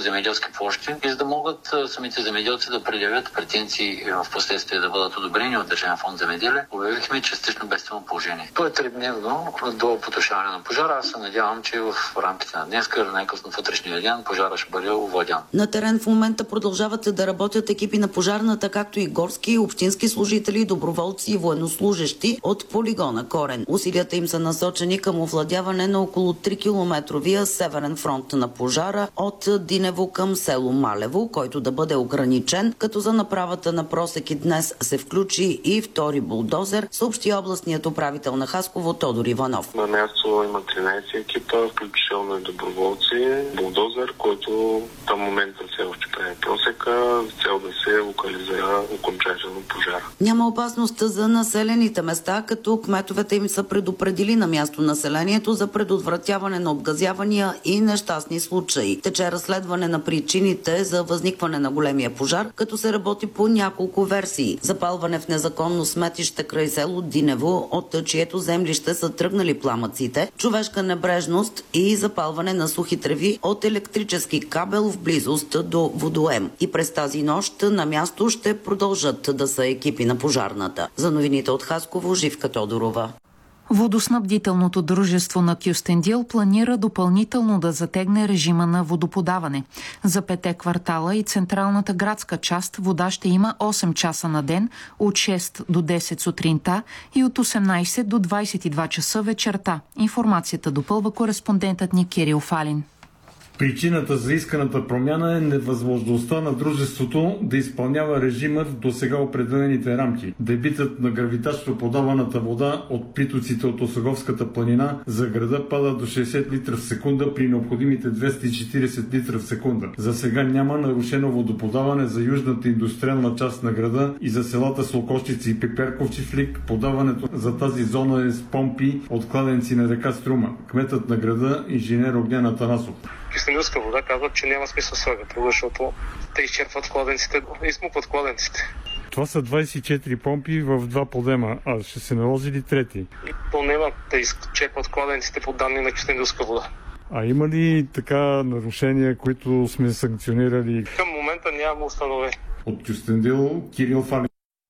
земеделски площи и за да могат самите земеделци да предявят претенции в последствие да бъдат одобрени от Държавен фонд земеделие. Обявихме частично бедствено положение. То е 3-дневно до потушаване на пожара. Аз се надявам, че в рамките на днес или най-късно в утрешния ден пожара ще бъде овладян. На терен в момента продължават да работят екипи на пожарната, както и горски и общински служители, доброволци и военнослужещи от полигона Корен. Усилията им са насочени към овладяване на около 3-километровия северен фронт на пожара от Динево към село Малево, който да бъде ограничен, като за направата на просеки днес се включи и втори булдозер, съобщи областният управител на Хасково Тодор Иванов. На място има 13 екипа, включително и доброволци, булдозер, който към момента все още прави просека, с цел да се локализира окончателно пожара. Няма опасност за населените места, като кметовете им са предупредили на място населението за предотвратяване на обгазявания и нещастни случаи. Тече разследване на причините за възникване на големия пожар, като се работи по няколко версии. Запалване в незаконно сметище край село Динево, от чието землище са тръгнали пламъците, човешка небрежност и запалване на сухи треви от електрически кабел в близост до водоем. И през тази нощ на място ще продължат да са екипи на пожарната. За новините от Хасково, Живка Тодорова. Водоснабдителното дружество на Кюстендил планира допълнително да затегне режима на водоподаване. За 5 квартала и централната градска част вода ще има 8 часа на ден от 6 до 10 сутринта и от 18 до 22 часа вечерта. Информацията допълва кореспондентът ни Кирил Фалин. Причината за исканата промяна е невъзможността на дружеството да изпълнява режима в досега определените рамки. Дебитът на гравитачно подаваната вода от притоците от Осоговската планина за града пада до 60 литра в секунда при необходимите 240 литра в секунда. За сега няма нарушено водоподаване за южната индустриална част на града и за селата Солкощица и Пиперковчифлик. Подаването за тази зона е с помпи от кладенци на река Струма. Кметът на града, инженер Огнян Атанасов. Кюстендилска вода казват, че няма смисъл слагат, защото те изчерпват кладенците, измукват кладенците. Това са 24 помпи в 2 подема, а ще се наложи ли трети? И то няма да изчерпват кладенците по данни на Кюстендилска вода. А има ли така нарушения, които сме санкционирали? Към момента няма установени. От Кюстендил, Кирил Фалин.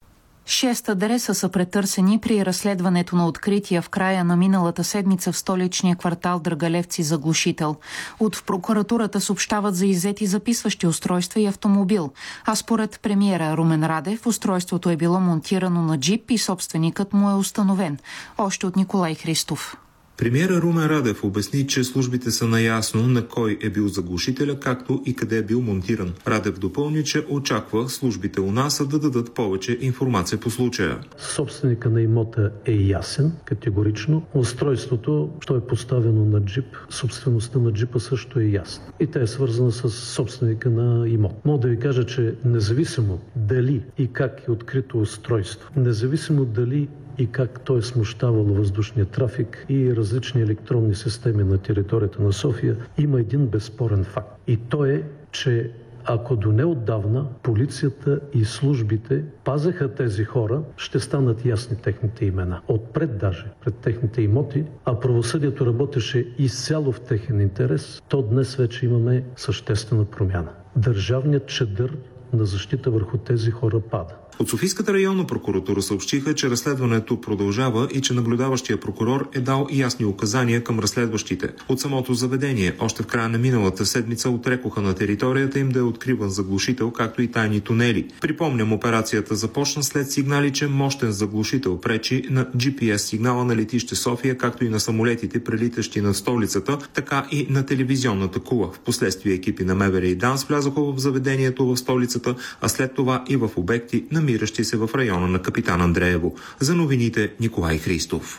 6 адреса са претърсени при разследването на открития в края на миналата седмица в столичния квартал Драгалевци заглушител. От прокуратурата съобщават за иззети записващи устройства и автомобил. А според премиера Румен Радев, устройството е било монтирано на джип и собственикът му е установен. Още от Николай Христов. Премиера Румен Радев обясни, че службите са наясно на кой е бил заглушителя, както и къде е бил монтиран. Радев допълни, че очаква службите у нас да дадат повече информация по случая. Собственика на имота е ясен, категорично. Устройството, що е поставено на джип, собствеността на джипа също е ясна. И тя е свързана с собственика на имот. Мога да ви кажа, че независимо дали и как е открито устройство, независимо дали и как то е смущавало въздушния трафик и различни електронни системи на територията на София, има един безспорен факт. И то е, че ако до неотдавна полицията и службите пазеха тези хора, ще станат ясни техните имена. Отпред даже, пред техните имоти, а правосъдието работеше изцяло в техен интерес, то днес вече имаме съществена промяна. Държавният чадър на защита върху тези хора пада. От Софийската районна прокуратура съобщиха, че разследването продължава и че наблюдаващия прокурор е дал ясни указания към разследващите. От самото заведение, още в края на миналата седмица, отрекоха на територията им да е откриван заглушител, както и тайни тунели. Припомням, операцията започна след сигнали, че мощен заглушител пречи на GPS сигнала на летище София, както и на самолетите, прелитащи над столицата, така и на телевизионната кула. Впоследствие екипи на МВР и ДАНС влязоха в заведението в столицата, а след това и в обекти, намиращи се в района на Капитан Андреево. За новините Николай Христов.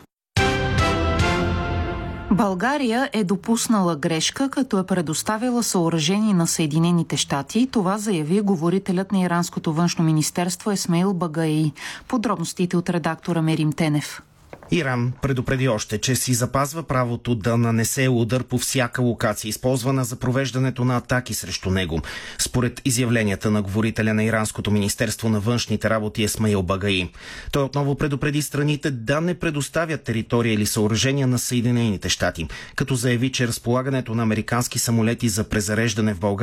България е допуснала грешка, като е предоставила съоръжение на Съединените щати. Това заяви говорителят на иранското външно министерство Есмаил Багаи. Подробностите от редактора Мерим Тенев. Иран предупреди още, че си запазва правото да нанесе удар по всяка локация, използвана за провеждането на атаки срещу него. Според изявленията на говорителя на Иранското министерство на външните работи Есмаил Багаи. Той отново предупреди страните да не предоставят територия или съоръжения на Съединените щати, като заяви, че разполагането на американски самолети за презареждане в България